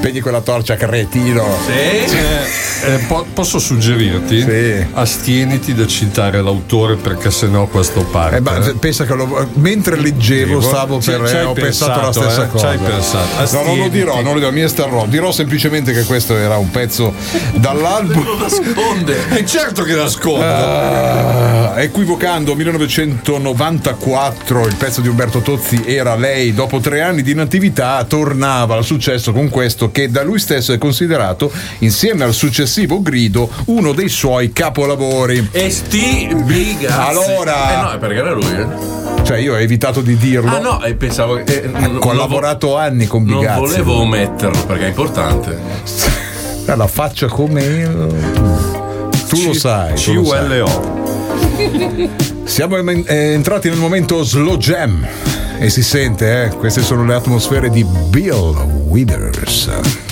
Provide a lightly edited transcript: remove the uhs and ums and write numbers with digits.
Spegni quella torcia, cretino. Sì. Posso suggerirti? Sì. Astieniti da citare l'autore, perché sennò questo parte. Pensa che mentre leggevo stavo ho pensato la stessa cosa. Ci hai pensato. No, non lo dirò, mi esterrò. Dirò semplicemente che questo era un pezzo dall'album. Lo nasconde. È certo che nasconde. Equivocando, 1994, il pezzo di Umberto Tozzi era Lei. Dopo 3 anni di inattività tornava al successo con questo, che da lui stesso è considerato, insieme al successivo Grido, uno dei suoi capolavori. E sti biga. Allora, no, è perché era lui, Cioè, io ho evitato di dirlo. Ah no, e pensavo che ho collaborato anni con Bigazzi. Non volevo ometterlo perché è importante. La faccia come tu lo sai. CULO. Siamo entrati nel momento slow jam e si sente, queste sono le atmosfere di Bill Withers.